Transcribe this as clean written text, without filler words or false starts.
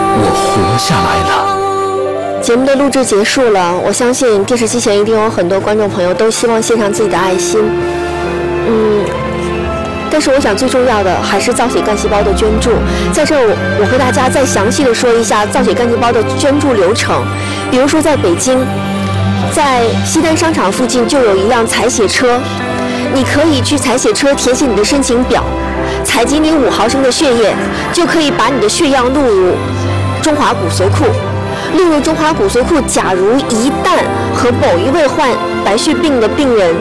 我活下来了。 节目的录制结束了，我相信电视机前一定有很多观众朋友都希望献上自己的爱心。但是我想最重要的还是造血干细胞的捐助。在这我和大家再详细的说一下造血干细胞的捐助流程。比如说在北京，在西单商场附近就有一辆采血车，你可以去采血车填写你的申请表，采集你5毫升的血液，就可以把你的血样录入中华骨髓库。录入中华骨髓库，假如一旦和某一位患白血病的病人